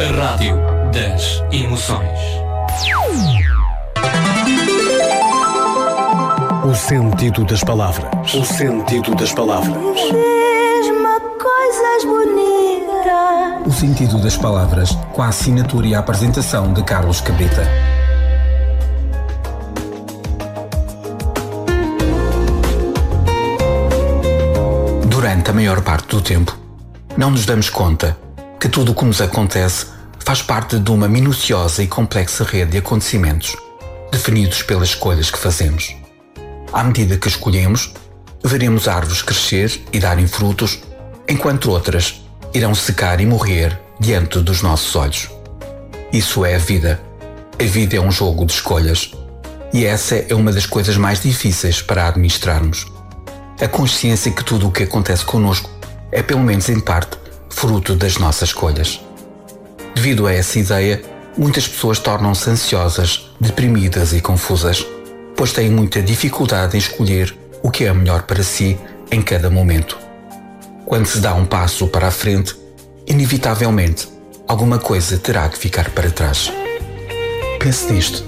A rádio das emoções. O sentido das palavras. O sentido das palavras. Diz-me coisas bonitas. O sentido das palavras, com a assinatura e a apresentação de Carlos Cabrita. Durante a maior parte do tempo, não nos damos conta que tudo o que nos acontece faz parte de uma minuciosa e complexa rede de acontecimentos, definidos pelas escolhas que fazemos. À medida que escolhemos, veremos árvores crescer e darem frutos, enquanto outras irão secar e morrer diante dos nossos olhos. Isso é a vida. A vida é um jogo de escolhas. E essa é uma das coisas mais difíceis para administrarmos. A consciência que tudo o que acontece connosco é, pelo menos em parte, fruto das nossas escolhas. Devido a essa ideia, muitas pessoas tornam-se ansiosas, deprimidas e confusas, pois têm muita dificuldade em escolher o que é melhor para si em cada momento. Quando se dá um passo para a frente, inevitavelmente, alguma coisa terá que ficar para trás. Pense nisto.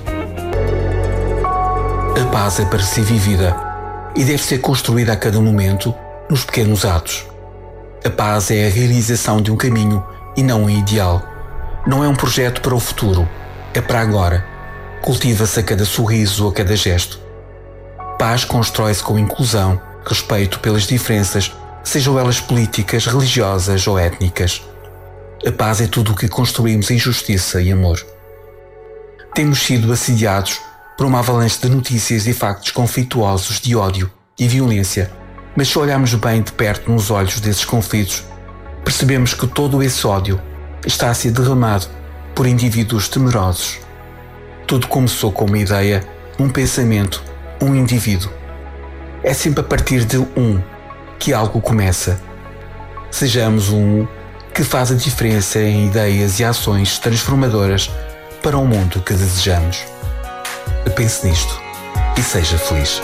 A paz é para ser vivida e deve ser construída a cada momento nos pequenos atos. A paz é a realização de um caminho e não um ideal. Não é um projeto para o futuro, é para agora. Cultiva-se a cada sorriso, a cada gesto. Paz constrói-se com inclusão, respeito pelas diferenças, sejam elas políticas, religiosas ou étnicas. A paz é tudo o que construímos em justiça e amor. Temos sido assediados por uma avalanche de notícias e factos conflituosos de ódio e violência, mas se olharmos bem de perto nos olhos desses conflitos, percebemos que todo esse ódio está a ser derramado por indivíduos temerosos. Tudo começou com uma ideia, um pensamento, um indivíduo. É sempre a partir de que algo começa. Sejamos que faz a diferença em ideias e ações transformadoras para o mundo que desejamos. Pense nisto e seja feliz.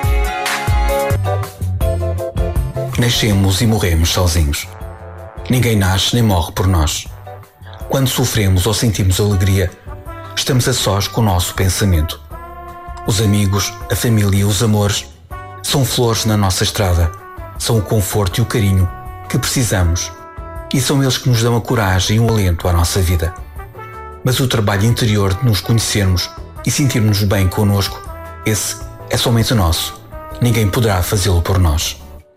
Nascemos e morremos sozinhos. Ninguém nasce nem morre por nós. Quando sofremos ou sentimos alegria, estamos a sós com o nosso pensamento. Os amigos, a família e os amores são flores na nossa estrada, são o conforto e o carinho que precisamos e são eles que nos dão a coragem e o alento à nossa vida. Mas o trabalho interior de nos conhecermos e sentirmos bem connosco, esse é somente nosso. Ninguém poderá fazê-lo por nós.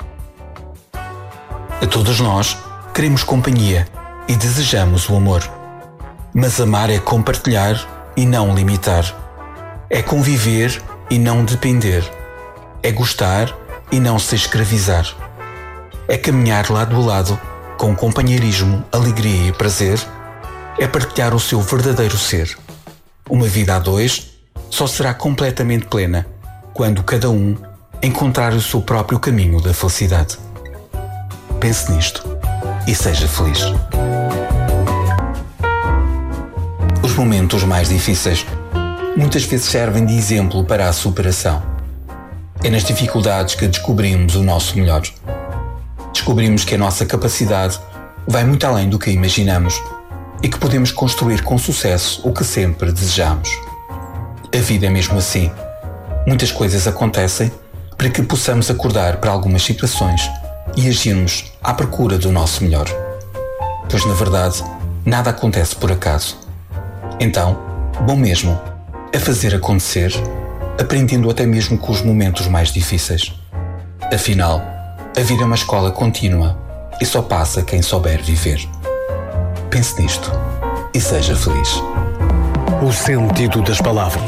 A todos nós queremos companhia e desejamos o amor. Mas amar é compartilhar e não limitar. É conviver e não depender. É gostar e não se escravizar. É caminhar lado a lado com companheirismo, alegria e prazer. É partilhar o seu verdadeiro ser. Uma vida a dois só será completamente plena quando cada um encontrar o seu próprio caminho da felicidade. Pense nisto e seja feliz. Os momentos mais difíceis muitas vezes servem de exemplo para a superação. É nas dificuldades que descobrimos o nosso melhor. Descobrimos que a nossa capacidade vai muito além do que imaginamos e que podemos construir com sucesso o que sempre desejamos. A vida é mesmo assim. Muitas coisas acontecem para que possamos acordar para algumas situações e agirmos à procura do nosso melhor. Pois, na verdade, nada acontece por acaso. Então, bom mesmo é fazer acontecer, aprendendo até mesmo com os momentos mais difíceis. Afinal, a vida é uma escola contínua e só passa quem souber viver. Pense nisto e seja feliz. O sentido das palavras.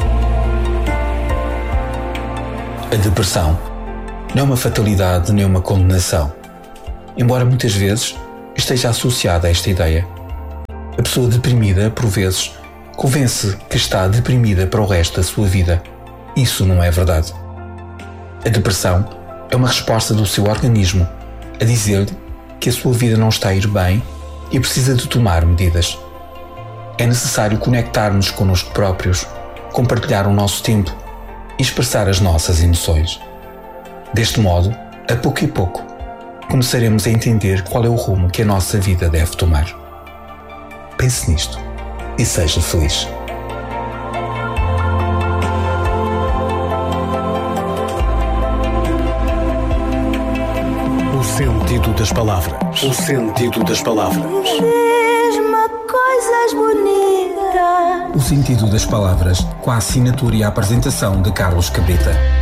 A depressão não é uma fatalidade nem uma condenação, embora muitas vezes esteja associada a esta ideia. A pessoa deprimida, por vezes, convence que está deprimida para o resto da sua vida. Isso não é verdade. A depressão é uma resposta do seu organismo a dizer-lhe que a sua vida não está a ir bem e precisa de tomar medidas. É necessário conectar-nos connosco próprios, compartilhar o nosso tempo e expressar as nossas emoções. Deste modo, a pouco e pouco, começaremos a entender qual é o rumo que a nossa vida deve tomar. Pense nisto e seja feliz. O sentido das palavras. O sentido das palavras. Diz-me coisas bonitas. O sentido das palavras, com a assinatura e a apresentação de Carlos Cabrita.